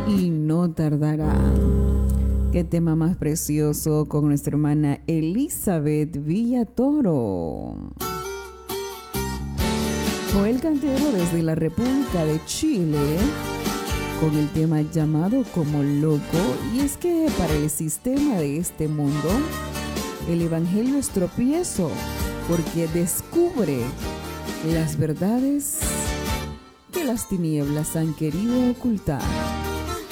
y no tardará. Qué tema más precioso con nuestra hermana Elizabeth Villatoro. Joel Cantero desde la República de Chile con el tema llamado Como Loco. Y es que para el sistema de este mundo, el evangelio es tropiezo porque descubre las verdades que las tinieblas han querido ocultar.